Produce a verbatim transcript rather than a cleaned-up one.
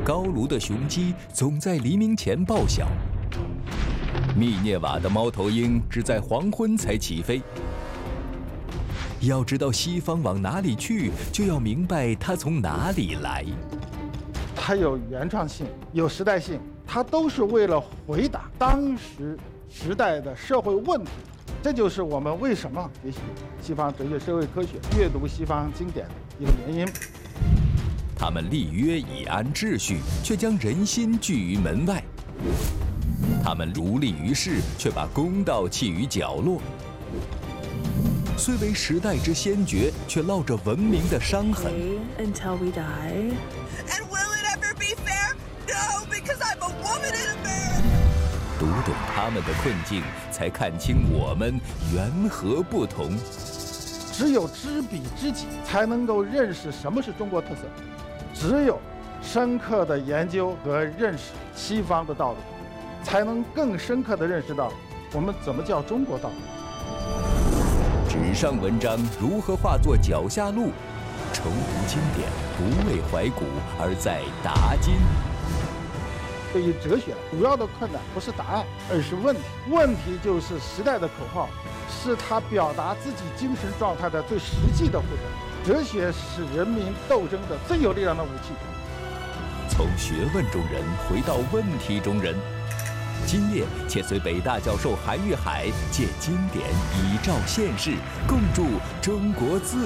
高卢的雄鸡总在黎明前报晓，密涅瓦的猫头鹰只在黄昏才起飞。要知道西方往哪里去，就要明白它从哪里来。 它有原创性，有时代性，它都是为了回答当时时代的社会问题。这就是我们为什么学习西方哲学、社会科学、阅读西方经典的一个原因。 他们立约以安秩序，却将人心拒于门外；他们独立于世，却把公道弃于角落。虽为时代之先觉，却烙着文明的伤痕。 Until we die. And will it ever be fair? No, because I'm a woman in America. 读懂他们的困境，才看清我们缘何不同。 只有知彼知己，才能够认识什么是中国特色。只有深刻的研究和认识西方的道理，才能更深刻地认识到我们怎么叫中国道理。 纸上文章如何化作脚下路？重读经典，不为怀古，而在答今。 对于哲学，主要的困难不是答案，而是问题。问题就是时代的口号，是他表达自己精神状态的最实际的回答。哲学是人民斗争的最有力量的武器。 从学问中人回到问题中人。今夜，且随北大教授韩玉海借经典以照现世，共筑中国自